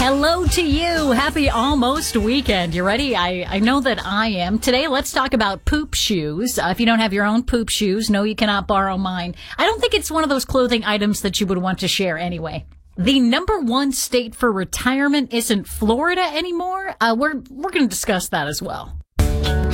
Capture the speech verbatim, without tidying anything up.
Hello to you. Happy almost weekend. You ready? I, I know that I am. Today, let's talk about poop shoes. Uh, if you don't have your own poop shoes, no, you cannot borrow mine. I don't think it's one of those clothing items that you would want to share anyway. The number one state for retirement isn't Florida anymore. Uh, we're we're going to discuss that as well.